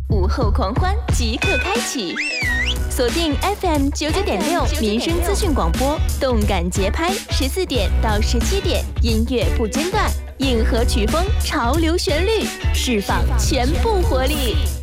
午后狂欢即刻开启，锁定 FM 99.6民生资讯广播，动感节拍14点到17点，音乐不间断，硬核曲风，潮流旋律，释放全部活力。